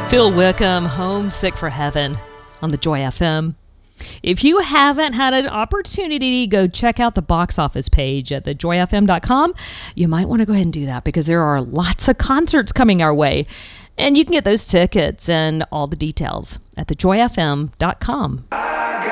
Phil Wickham, Homesick for Heaven on the Joy FM. If you haven't had an opportunity to go check out the box office page at thejoyfm.com, you might want to go ahead and do that because there are lots of concerts coming our way. And you can get those tickets and all the details at thejoyfm.com.